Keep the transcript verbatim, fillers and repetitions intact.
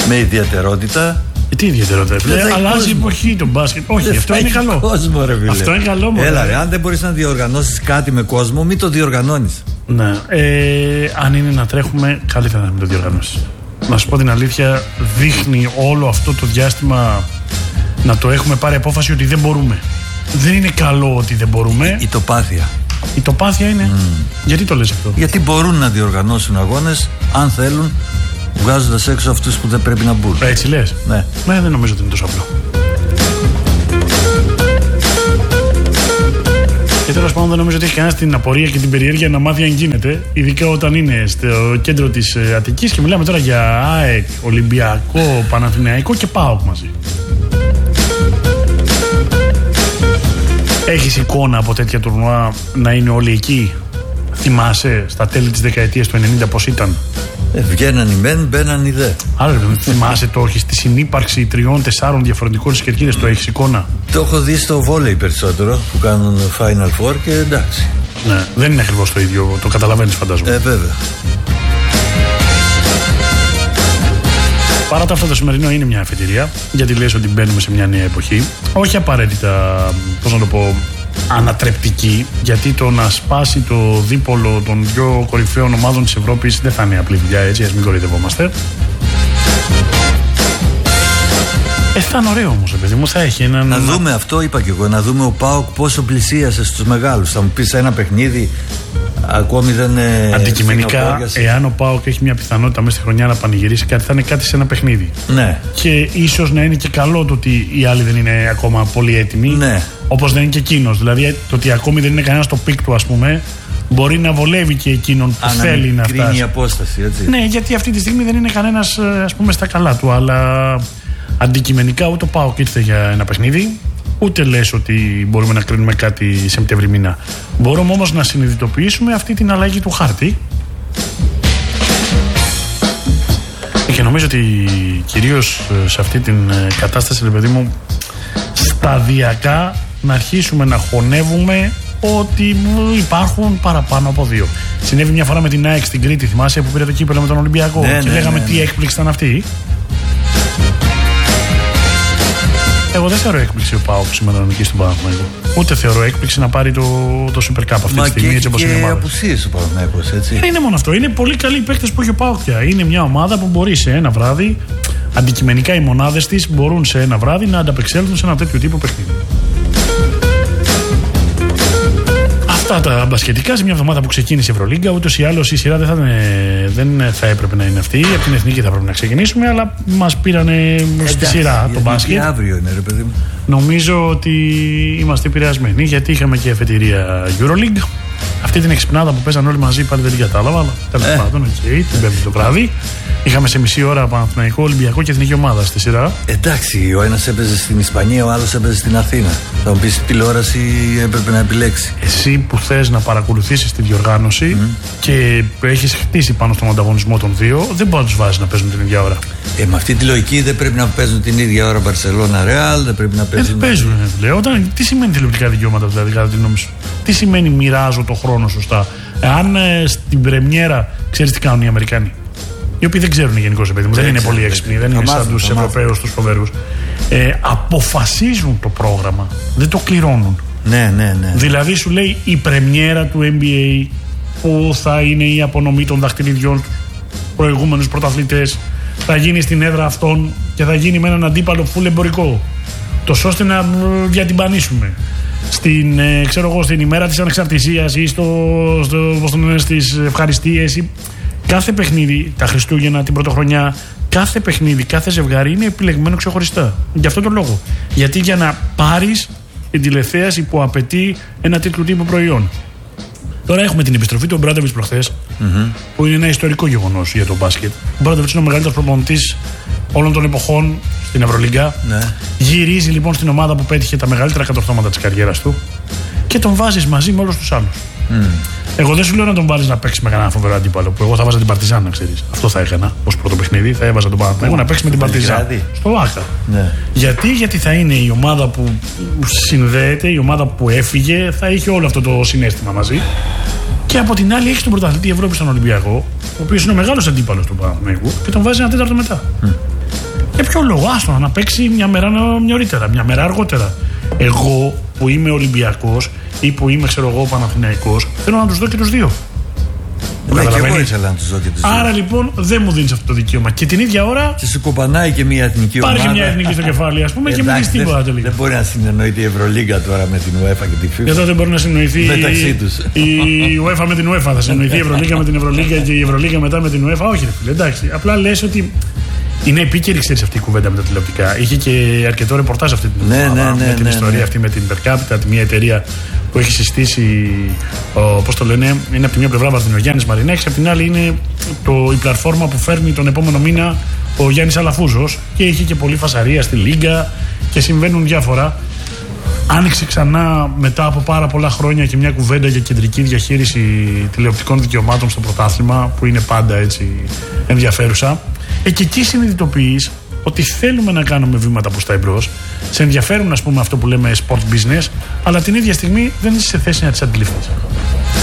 Με ιδιαιτερότητα. Ε, τι ιδιαιτερότητα, φίλε. Αλλάζει η εποχή το μπάσκετ. Όχι, δεν αυτό είναι καλό. Κόσμο, ρε, αυτό είναι καλό, μωρέ. Έλα, ρε, αν δεν μπορείς να διοργανώσεις κάτι με κόσμο, μην το διοργανώνεις. Ναι. Ε, αν είναι να τρέχουμε, καλύτερα να μην το διοργανώσεις. Να σου πω την αλήθεια, δείχνει όλο αυτό το διάστημα να το έχουμε πάρει απόφαση ότι δεν μπορούμε. Δεν είναι καλό ότι δεν μπορούμε. Η τοπάθεια. Η τοπάθεια είναι. Mm. Γιατί το λες αυτό? Γιατί μπορούν να διοργανώσουν αγώνες, αν θέλουν, βγάζοντας έξω αυτούς που δεν πρέπει να μπουν. Έτσι λες? Ναι. Ναι, δεν νομίζω ότι είναι τόσο απλό. Και τέλος πάντων δεν νομίζω ότι έχει κανένα την απορία και την περιέργεια να μάθει αν γίνεται, ειδικά όταν είναι στο κέντρο της Αττικής και μιλάμε τώρα για ΑΕΚ, Ολυμπιακό, Παναθηναϊκό και ΠΑΟΚ μαζί. Έχεις εικόνα από τέτοια τουρνουά να είναι όλοι εκεί? Θυμάσαι στα τέλη της δεκαετίας του ενενήντα πως ήταν? Ε, βγαίναν οι μεν, μπαίναν οι δε. Άρα θυμάσαι το όχι στη συνύπαρξη τριών, τεσσάρων διαφορετικών κερκίδες, το έχεις εικόνα? Το έχω δει στο βόλεϊ περισσότερο που κάνουν Final Four και εντάξει. Ναι, δεν είναι ακριβώς το ίδιο, το καταλαβαίνεις φαντάζομαι. Ε, βέβαια. Παρά τα αυτά, το σημερινό είναι μια αφετηρία, γιατί λες ότι μπαίνουμε σε μια νέα εποχή. Όχι απαραίτητα, πώς να το πω, ανατρεπτική, γιατί το να σπάσει το δίπολο των δύο κορυφαίων ομάδων της Ευρώπης δεν θα είναι απλή δουλειά, έτσι, ας μην κοροϊδευόμαστε. Ε, θα είναι ωραίο όμως, παιδί μου, θα έχει έναν... Να δούμε αυτό, είπα και εγώ, να δούμε ο ΠΑΟΚ πόσο πλησίασε στους μεγάλους. Θα μου πεις ένα παιχνίδι, ακόμη δεν είναι... Αντικειμενικά, εάν ο ΠΑΟΚ έχει μια πιθανότητα μέσα στη χρονιά να πανηγυρίσει κάτι, θα είναι κάτι σε ένα παιχνίδι. Ναι. Και ίσως να είναι και καλό το ότι οι άλλοι δεν είναι ακόμα πολύ έτοιμοι. Ναι. Όπως δεν είναι και εκείνος. Δηλαδή, το ότι ακόμη δεν είναι κανένας στο πικ του, ας πούμε, μπορεί να βολεύει και εκείνον που Άνα θέλει να φτάσει. κρίνει η απόσταση, έτσι. Ναι, γιατί αυτή τη στιγμή δεν είναι κανένας, ας πούμε, στα καλά του. Αλλά αντικειμενικά ούτε ο ΠΑΟΚ ήρθε για ένα παιχνίδι, ούτε λες ότι μπορούμε να κρίνουμε κάτι Σεπτέμβρη μήνα. Μπορούμε όμως να συνειδητοποιήσουμε αυτή την αλλαγή του χάρτη. Και νομίζω ότι κυρίως σε αυτή την κατάσταση, ρε παιδί μου, σταδιακά να αρχίσουμε να χωνεύουμε ότι υπάρχουν παραπάνω από δύο. Συνέβη μια φορά με την ΑΕΚ στην Κρήτη, θυμάσαι, που πήρε το κύπελλο με τον Ολυμπιακό, ναι, και ναι, λέγαμε ναι, ναι. τι έκπληξη ήταν αυτή. Εγώ δεν θεωρώ έκπληξη ο ΠΑΟΚ σήμερα να νικήσει τον Παναθηναϊκό. Ούτε θεωρώ έκπληξη να πάρει το, το Super Cup αυτή τη στιγμή, έτσι όπως είναι η ομάδα. Μα και απουσίες ο Παναθηναϊκός, έτσι. Δεν είναι μόνο αυτό. Είναι πολύ καλοί οι παίκτες που έχει ο ΠΑΟΚ πια. Είναι μια ομάδα που μπορεί σε ένα βράδυ, αντικειμενικά οι μονάδες της μπορούν σε ένα βράδυ να ανταπεξέλθουν σε ένα τέτοιο τύπο παιχνίδι. Αυτά τα μπασκετικά σε μια εβδομάδα που ξεκίνησε η Ευρωλίγκα. Ούτως ή άλλως η σειρά δεν θα, δεν θα έπρεπε να είναι αυτή. Από την εθνική θα πρέπει να ξεκινήσουμε, αλλά μας πήρανε στη σειρά το μπάσκετ. Αύριο είναι, ρε παιδί μου. Νομίζω ότι είμαστε επηρεασμένοι, γιατί είχαμε και εφετηρία Euroleague. Αυτή την εξυπνάδα που παίζαν όλοι μαζί πάλι δεν την κατάλαβα, αλλά τέλος ε. πάντων, okay, την Πέμπτη το βράδυ. Είχαμε σε μισή ώρα Παναθηναϊκό, Ολυμπιακό και εθνική ομάδα στη σειρά. Εντάξει, ο ένας έπαιζε στην Ισπανία, ο άλλος έπαιζε στην Αθήνα. Θα μου πεις, τηλεόραση έπρεπε να επιλέξει. Εσύ που θες να παρακολουθήσεις τη διοργάνωση mm. και έχεις χτίσει πάνω στον ανταγωνισμό των δύο, δεν μπορεί να τους βάζεις να παίζουν την ίδια ώρα. Ε, με αυτή τη λογική δεν πρέπει να παίζουν την ίδια ώρα Μπαρσελόνα Ρεάλ, δεν πρέπει να παίζουν. Ε, δεν παίζουν, ε, λέω. Όταν, τι σημαίνει τηλεοπτικά δικαιώματα, δηλαδή, κατά τη γνώμη σου? Τι σημαίνει μοιράζω το χρόνο σωστά? Αν ε, στην πρεμιέρα ξέρεις τι κάνουν οι Αμερικάνοι, οι οποίοι δεν ξέρουν γενικώς, παιδί μου, δεν είναι πολύ έξυπνοι, δεν είναι σαν τους Ευρωπαίους, τους φοβερούς. Ε, αποφασίζουν το πρόγραμμα, δεν το κληρώνουν. Ναι, ναι, ναι. Δηλαδή σου λέει η πρεμιέρα του N B A που θα είναι η απονομή των δαχτυλιδιών στους προηγούμενους πρωταθλητές θα γίνει στην έδρα αυτών και θα γίνει με έναν αντίπαλο φουλ εμπορικό, τόσο ώστε να διατυμπανίσουμε. Στην, ε, ξέρω εγώ, στην ημέρα της ανεξαρτησίας ή στο, στο, πώς το λένε, στις ευχαριστίες ή... Κάθε παιχνίδι, τα Χριστούγεννα, την Πρωτοχρονιά, κάθε παιχνίδι, κάθε ζευγάρι είναι επιλεγμένο ξεχωριστά. Γι' αυτόν τον λόγο. Γιατί για να πάρεις την τηλεθέαση που απαιτεί ένα τέτοιο τύπο προϊόν. Τώρα έχουμε την επιστροφή του Μπράντοβιτς προχθές, mm-hmm. που είναι ένα ιστορικό γεγονός για το μπάσκετ. Ο Μπράντοβιτς είναι ο μεγαλύτερος προπονητής όλων των εποχών στην Ευρωλίγκα. Ναι. Γυρίζει λοιπόν στην ομάδα που πέτυχε τα μεγαλύτερα κατορθώματα της καριέρας του και τον βάζεις μαζί με όλους τους άλλους. Mm. Εγώ δεν σου λέω να τον βάλεις να παίξει με κανένα φοβερό αντίπαλο, που εγώ θα βάζα την Παρτιζάν, να ξέρεις. Αυτό θα έκανα ως πρώτο παιχνίδι. Θα έβαζα τον Παναθηναϊκό να παίξει με την Παρτιζάν. Στο Άκα. Ναι. Γιατί, γιατί θα είναι η ομάδα που συνδέεται, η ομάδα που έφυγε, θα είχε όλο αυτό το συναίσθημα μαζί. Και από την άλλη έχει τον πρωταθλητή Ευρώπη στον Ολυμπιακό, ο οποίος είναι ο μεγάλος αντίπαλος του Παναθηναϊκού και τον βάζει ένα τέταρτο μετά. Mm. Για ποιο λόγο, άστο να παίξει μια μέρα νωρίτερα, μια μέρα αργότερα. Εγώ που είμαι Ολυμπιακός ή που είμαι, ξέρω εγώ, Παναθηναϊκός, θέλω να τους δω και τους δύο. Ναι, και εγώ ήθελα να τους δω και τους δύο. Άρα λοιπόν δεν μου δίνεις αυτό το δικαίωμα. Και την ίδια ώρα. Και σου κοπανάει και μια εθνική ομάδα. Πάρει και μια εθνική στο κεφάλι, ας πούμε, εντάξει, και μην δεις τίποτα τελικά. Δεν μπορεί να συνεννοηθεί η Ευρωλίγκα τώρα με την UEFA και τη FIFA. Εδώ δεν μπορεί να συνεννοηθεί μεταξύ τους. Η UEFA με την UEFA. Θα συνεννοηθεί η Ευρωλίγκα με την Ευρωλίγκα και η Ευρωλίγκα μετά με την UEFA. Όχι, ρε φίλε, εντάξει. Απλά λες ότι. Είναι επίκαιρη, ξέρεις, αυτή η κουβέντα με τα τηλεοπτικά. Είχε και αρκετό ρεπορτάζ αυτή την ναι, εβδομάδα ναι, ναι, με την ναι, ιστορία ναι. αυτή με την Per Capita, μια εταιρεία που έχει συστήσει, πώς το λένε, είναι από τη μια πλευρά ο Γιάννης Μαρινέξης, από την άλλη είναι το, η πλατφόρμα που φέρνει τον επόμενο μήνα ο Γιάννης Αλαφούζος και είχε και πολλή φασαρία στη Λίγκα και συμβαίνουν διάφορα. Άνοιξε ξανά μετά από πάρα πολλά χρόνια και μια κουβέντα για κεντρική διαχείριση τηλεοπτικών δικαιωμάτων στο πρωτάθλημα, που είναι πάντα έτσι ενδιαφέρουσα. Ε, και εκεί συνειδητοποιείς ότι θέλουμε να κάνουμε βήματα προς τα εμπρός. Σε ενδιαφέρουν, ας πούμε, αυτό που λέμε sport business, αλλά την ίδια στιγμή δεν είσαι σε θέση να τις αντιληφθείς.